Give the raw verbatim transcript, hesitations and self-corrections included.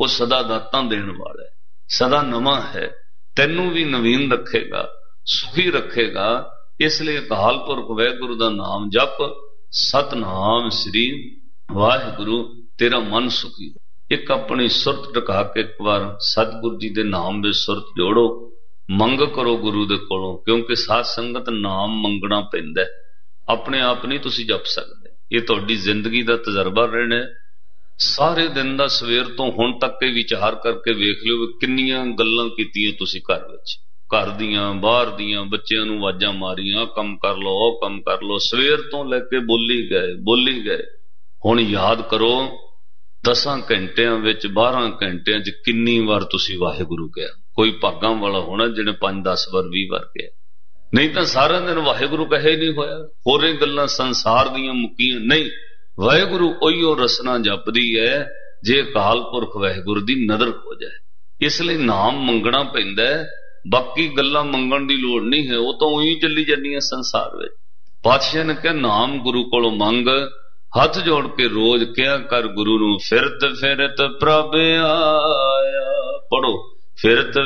वो सदा दातां देण वाला है, सदा नवां है, तैनू भी नवीन रखेगा, सुखी रखेगा। इसलिए अकाल पुरख वाहिगुरु दा नाम जप, सतनाम श्री वाहिगुरु, तेरा मन सुखी हो। एक अपनी सुरत टका के एक बार सतगुरु जी दे नाम दे सुरत जोड़ो, मंग करो गुरु दे कोलों, क्योंकि साध संगत नाम मंगना पैंदा है, अपने आप नहीं तुसी जप सकते। ये तुहाडी जिंदगी दा तजर्बा रहना है। सारे दिन दा सवेर तो हुण तक के विचार करके वेख लिओ किन्नियां गल्लां कीतियां तुसी घर विच, घर दियां बाहर दियां, बच्चियां नूं आवाजां मारियां, कम कर लो ओ कम कर लो, सवेर तो लैके बोली गए बोली गए। हुण याद करो दसां घंटियां विच बारह घंटियां च किन्नी वार तुसी वाहिगुरू कहा। कोई भागां वाला होना जिहने पांच दस बार बीस बार कहा, नहीं तो सारा दिन वाहिगुरू कहे नहीं होया। होरे गल्लां संसार दियां मुक्कियां नहीं, वाहिगुरू उहिओ रसना जपदी है जे अकाल पुरख वाहिगुरू दी नदर हो जाए। इसलिए नाम मंगना पैंदा है, बाकी गल्लां मंगण दी लोड़ नहीं है, वो तो उही चली जांदियां संसार विच। पातशाह ने कहा नाम गुरु कोलों मंग, हथ जोड़ के रोज क्या कर गुरु नूं, फिरत फिरत प्रभ आया। पढ़ो, फिरत